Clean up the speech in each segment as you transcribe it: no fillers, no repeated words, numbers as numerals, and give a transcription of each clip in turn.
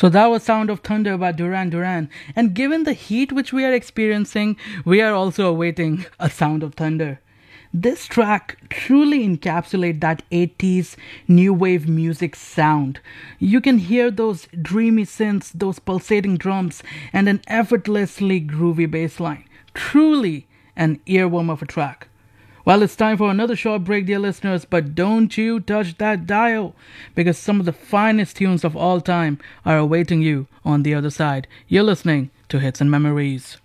So that was Sound of Thunder by Duran Duran. And given the heat which we are experiencing, we are also awaiting a Sound of Thunder. This track truly encapsulates that 80s new wave music sound. You can hear those dreamy synths, those pulsating drums, and an effortlessly groovy bass line. Truly an earworm of a track. Well, it's time for another short break, dear listeners, but don't you touch that dial because some of the finest tunes of all time are awaiting you on the other side. You're listening to Hits and Memories.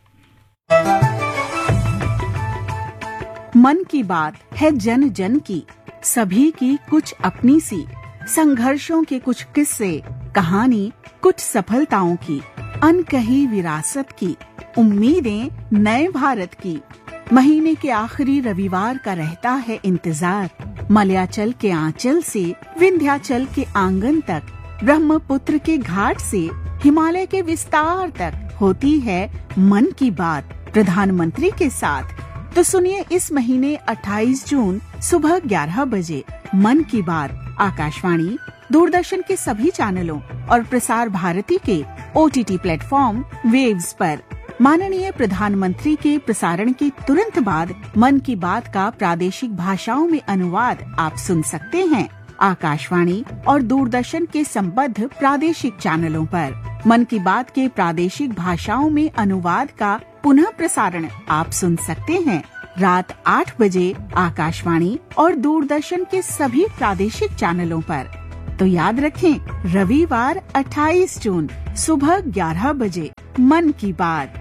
मन की बात है जन जन की, सभी की कुछ अपनी सी, संघर्षों के कुछ किस्से, कहानी कुछ सफलताओं की, अनकही विरासत की, उम्मीदें नए भारत की। महीने के आखिरी रविवार का रहता है इंतजार, मलयाचल के आंचल से विंध्याचल के आंगन तक, ब्रह्मपुत्र के घाट से हिमालय के विस्तार तक होती है मन की बात प्रधानमंत्री के साथ। तो सुनिए इस महीने 28 जून सुबह 11 बजे मन की बात आकाशवाणी, दूरदर्शन के सभी चैनलों और प्रसार भारती के OTT प्लेटफॉर्म वेव्स पर। माननीय प्रधानमंत्री के प्रसारण के तुरंत बाद मन की बात का प्रादेशिक भाषाओं में अनुवाद आप सुन सकते हैं आकाशवाणी और दूरदर्शन के संबद्ध प्रादेशिक चैनलों पर। मन की बात के प्रादेशिक भाषाओं में अनुवाद का पुनः प्रसारण आप सुन सकते हैं रात 8 बजे आकाशवाणी और दूरदर्शन के सभी प्रादेशिक चैनलों पर। तो याद रखें, रविवार 28 जून सुबह 11 बजे मन की बात।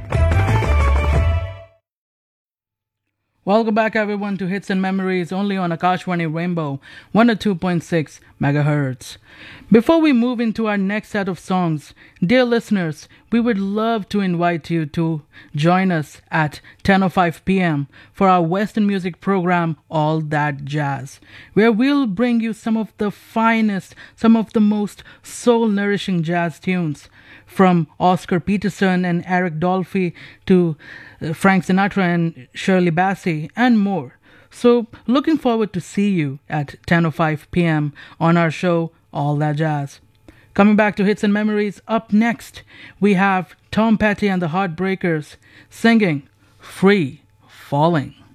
Welcome back everyone to Hits and Memories only on Akashwani Rainbow 102.6 MHz. Before we move into our next set of songs, dear listeners, we would love to invite you to join us at 10:05 p.m. for our Western music program All That Jazz, where we'll bring you some of the finest, some of the most soul-nourishing jazz tunes, from Oscar Peterson and Eric Dolphy to Frank Sinatra and Shirley Bassey and more. So looking forward to see you at 10:05 p.m. on our show All That Jazz. Coming back to Hits and Memories, up next we have Tom Petty and the Heartbreakers singing Free Falling.